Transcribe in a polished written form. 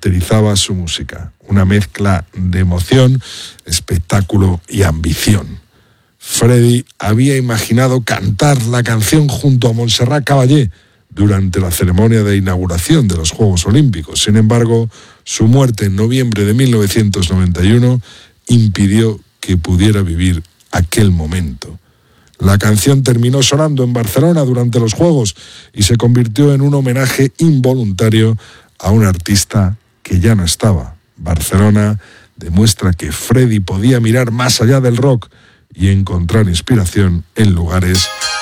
caracterizaba su música, una mezcla de emoción, espectáculo y ambición. Freddie había imaginado cantar la canción junto a Montserrat Caballé durante la ceremonia de inauguración de los Juegos Olímpicos. Sin embargo, su muerte en noviembre de 1991 impidió que pudiera vivir aquel momento. La canción terminó sonando en Barcelona durante los Juegos y se convirtió en un homenaje involuntario a un artista que ya no estaba. Barcelona demuestra que Freddie podía mirar más allá del rock y encontrar inspiración en lugares